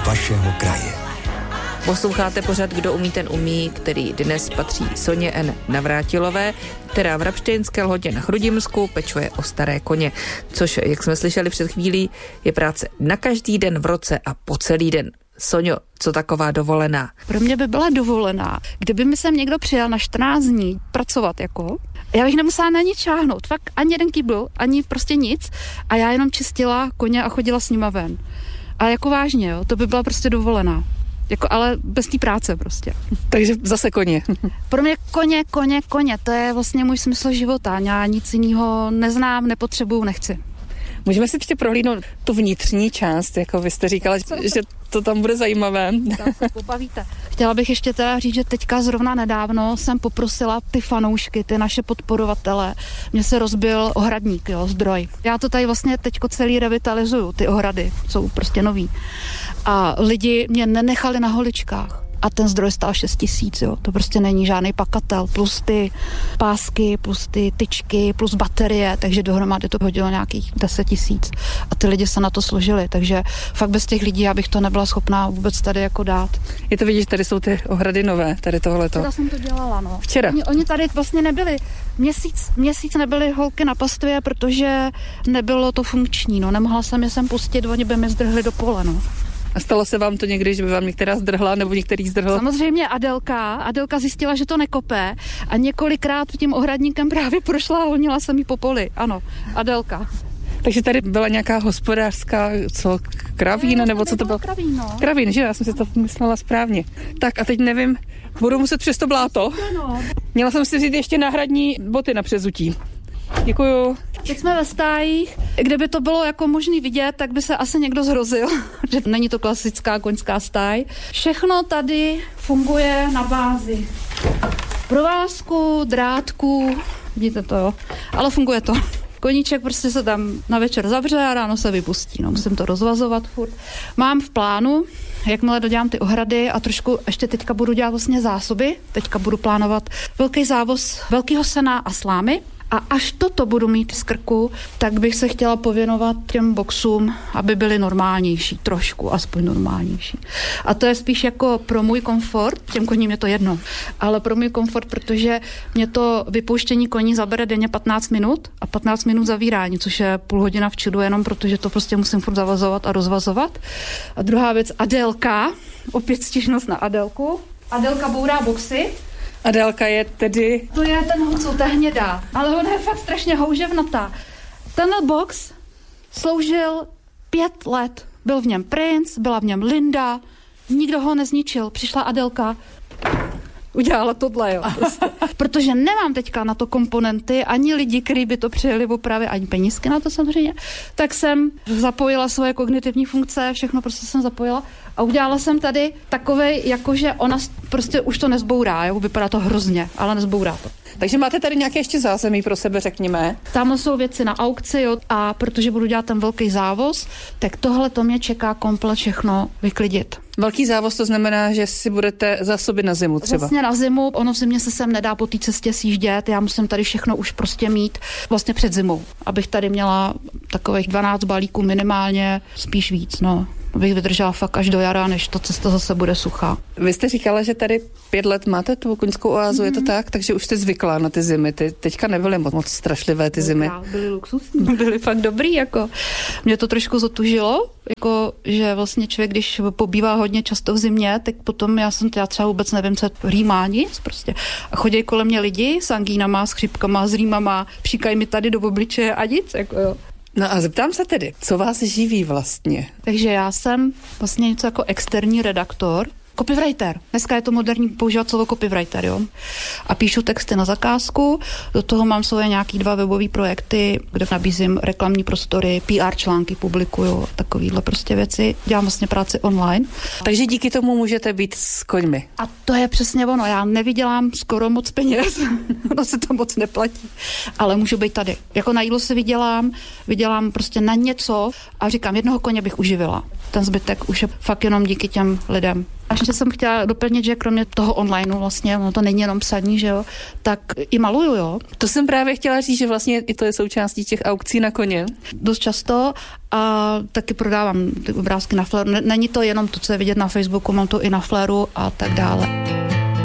vašeho kraje. Posloucháte pořad Kdo umí, ten umí, který dnes patří Soně N. Navrátilové, která v Rabštejnské Lhotě na Chrudimsku pečuje o staré koně, což, jak jsme slyšeli před chvílí, je práce na každý den v roce a po celý den. Soňo, co taková dovolená? Pro mě by byla dovolená, kdyby mi sem někdo přijel na 14 dní pracovat jako. Já bych nemusela na nic šáhnout, fakt ani jeden kýbl, ani prostě nic a já jenom čistila koně a chodila s nima ven. A jako vážně, jo, to by byla prostě dovolená. Jako, ale bez té práce prostě. Takže zase koně. Pro mě koně, to je vlastně můj smysl života. Já nic jiného neznám, nepotřebuju, nechci. Můžeme si ještě prohlídnout tu vnitřní část, jako vy jste říkala, že to tam bude zajímavé. Tak se pobavíte. Chtěla bych ještě teda říct, že teďka zrovna nedávno jsem poprosila ty fanoušky, ty naše podporovatele. Mně se rozbil ohradník, jo, zdroj. Já to tady vlastně teďko celý revitalizuju, ty ohrady jsou prostě nový. A lidi mě nenechali na holičkách. A ten zdroj stál 6 000, jo. To prostě není žádný pakatel, plus ty pásky, plus ty tyčky, plus baterie, takže dohromady to hodilo nějakých 10 000. A ty lidi se na to složili, takže fakt bez těch lidí já bych to nebyla schopná vůbec tady jako dát. Je to vidět, tady jsou ty ohrady nové, tady tohleto. Včera jsem to dělala, no. Včera? Oni tady vlastně nebyli, měsíc nebyly holky na pastvě, protože nebylo to funkční, no. Nemohla jsem je sem pustit, oni by mi zdrhli do pole, no. A stalo se vám to někdy, že by vám některá zdrhla nebo některý zdrhl? Samozřejmě Adelka zjistila, že to nekope a několikrát tím ohradníkem právě prošla a honila jsem jí po poli. Ano, Adelka. Takže tady byla nějaká hospodářská, kravína, nebo co to bylo? Kravín, no. Kravín, že? Já jsem si to myslela správně. Tak a teď nevím, budu muset přes to bláto. No. Měla jsem si vzít ještě náhradní boty na přezutí. Děkuju. Teď jsme ve stájích. Kdyby to bylo jako možný vidět, tak by se asi někdo zhrozil, že není to klasická koňská stáj. Všechno tady funguje na bázi provázku, drátku, vidíte to, jo, ale funguje to. Koníček prostě se tam na večer zavře a ráno se vypustí, no, musím to rozvazovat furt. Mám v plánu, jakmile dodělám ty ohrady a trošku ještě teďka budu dělat vlastně zásoby, teďka budu plánovat velký závoz velkého sena a slámy. A až toto budu mít z krku, tak bych se chtěla pověnovat těm boxům, aby byly normálnější, trošku aspoň normálnější. A to je spíš jako pro můj komfort, těm koním je to jedno, ale pro můj komfort, protože mě to vypouštění koní zabere denně 15 minut a 15 minut zavírání, což je půl hodina v čudu, jenom protože to prostě musím furt zavazovat a rozvazovat. A druhá věc, Adelka, opět stížnost na Adelku. Adelka bourá boxy. Adelka je tedy... To je ten huncul, ta hnědá, ale ona je fakt strašně houževnatá. Tenhle box sloužil 5 let. Byl v něm princ, byla v něm Linda, nikdo ho nezničil. Přišla Adelka, udělala tohle, jo. Prostě. Protože nemám teďka na to komponenty, ani lidi, kteří by to přijeli v opravě, ani penízky na to samozřejmě, tak jsem zapojila svoje kognitivní funkce, všechno prostě jsem zapojila a udělala jsem tady takovej, jakože ona prostě už to nezbourá, jo, vypadá to hrozně, ale nezbourá to. Takže máte tady nějaké ještě zázemí pro sebe, řekněme? Tam jsou věci na aukci, jo, a protože budu dělat ten velký závoz, tak tohle to mě čeká komplet všechno vyklidit. Velký závoz to znamená, že si budete zásobit na zimu třeba? Vlastně na zimu, ono v zimě se sem nedá po té cestě sjíždět, já musím tady všechno už prostě mít vlastně před zimou, abych tady měla takových 12 balíků minimálně, spíš víc, no. Abych vydržela fakt až do jara, než ta cesta zase bude suchá. Vy jste říkala, že tady 5 let máte tu koňskou oázu, je to tak? Takže už jste zvyklá na ty zimy. Teďka nebyly moc strašlivé ty zimy. Byly luxusní, byly fakt dobrý, jako. Mě to trošku zotužilo, jako, že vlastně člověk, když pobývá hodně často v zimě, tak potom já třeba vůbec nevím, co rýmá nic prostě. A chodí kolem mě lidi s angínama, s chřipkama, s rýmama, příkají mi tady do obličeje a nic, jako jo. No a zeptám se tedy, co vás živí vlastně? Takže já jsem vlastně něco jako externí redaktor, copywriter. Dneska je to moderní používat slovo copywriter, jo. A píšu texty na zakázku, do toho mám svoje nějaký 2 webové projekty, kde nabízím reklamní prostory, PR články publikuju, takovýhle prostě věci. Dělám vlastně práci online. Takže díky tomu můžete být s koňmi. A to je přesně ono, já nevydělám skoro moc peněz, ono se to moc neplatí, ale můžu být tady. Jako na jídlo si vydělám prostě na něco a říkám, jednoho koně bych uživila. ten zbytek už je fakt jenom díky těm lidem. A ještě jsem chtěla doplnit, že kromě toho online vlastně, ono to není jenom psaní, že jo, tak i maluju, jo. To jsem právě chtěla říct, že vlastně i to je součástí těch aukcí na koně. Dost často a taky prodávám ty obrázky na Flaru. Není to jenom to, co je vidět na Facebooku, mám to i na Flaru a tak dále.